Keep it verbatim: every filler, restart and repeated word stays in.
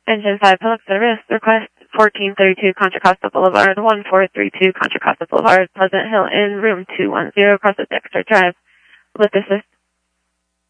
Engine five, public service, request fourteen thirty-two Contra Costa Boulevard, one four three two Contra Costa Boulevard, Pleasant Hill Inn, room two one zero, across the Dexter Drive. With assist.